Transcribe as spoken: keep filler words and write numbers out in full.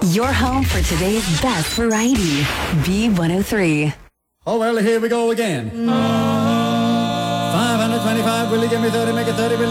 Your home for today's best variety. B one oh three. Oh, well, here we go again. five hundred twenty-five, will you give me thirty, make it thirty, will you?